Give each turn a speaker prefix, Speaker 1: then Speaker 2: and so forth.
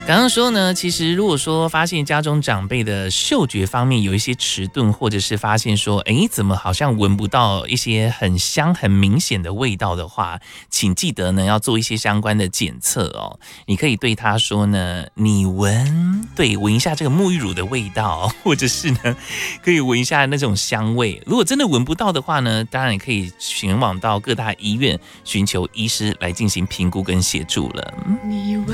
Speaker 1: 刚刚说呢，其实如果说发现家中长辈的嗅觉方面有一些迟钝，或者是发现说，怎么好像闻不到一些很香、很明显的味道的话，请记得呢要做一些相关的检测哦。你可以对他说呢，你闻一下这个沐浴乳的味道，或者是呢可以闻一下那种香味。如果真的闻不到的话呢，当然也可以前往到各大医院寻求医师来进行评估跟协助了。